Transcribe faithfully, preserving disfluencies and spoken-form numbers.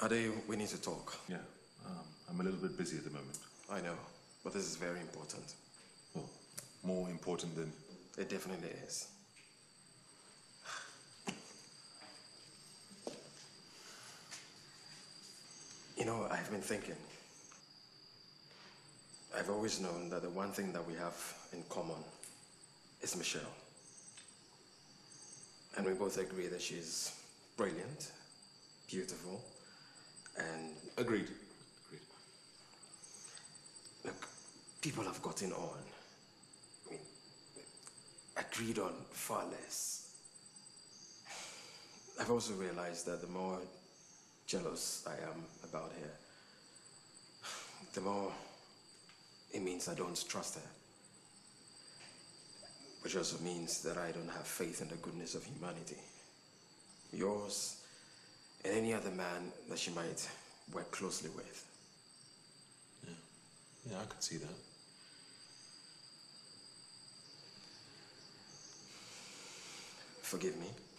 Ade, we need to talk. Yeah, um, I'm a little bit busy at the moment. I know, but this is very important. Well, more important than... It definitely is. You know, I've been thinking. I've always known that the one thing that we have in common is Michelle. And we both agree that she's brilliant, beautiful, and... Agreed. Agreed. Look, people have gotten on. I mean, agreed on far less. I've also realized that the more jealous I am about her, the more it means I don't trust her. Which also means that I don't have faith in the goodness of humanity. Yours and any other man that she might work closely with. Yeah, yeah, I could see that. Forgive me.